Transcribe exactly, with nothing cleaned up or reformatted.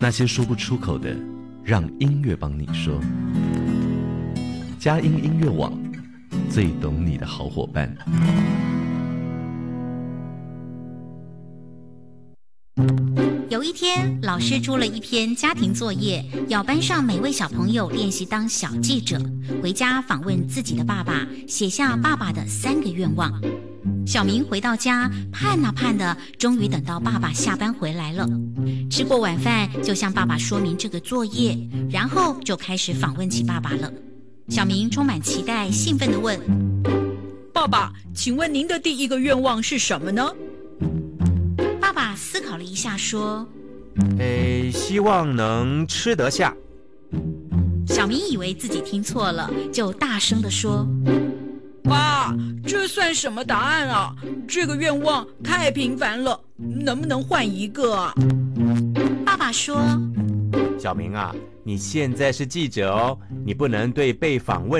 那些说不出口的，让音乐帮你说。佳音音乐网，最懂你的好伙伴。 有一天，老师出了一篇家庭作业，要班上每位小朋友练习当小记者，回家访问自己的爸爸，写下爸爸的三个愿望。小明回到家，盼啊盼的，终于等到爸爸下班回来了。吃过晚饭，就向爸爸说明这个作业，然后就开始访问起爸爸了。小明充满期待，兴奋地问： 爸爸，请问您的第一个愿望是什么呢？ 爸爸思考了一下说： 诶，希望能吃得下。 小明以为自己听错了，就大声地说： 爸，这算什么答案啊？这个愿望太平凡了，能不能换一个啊？ 爸爸说： 小明啊，你现在是记者哦，你不能对被访问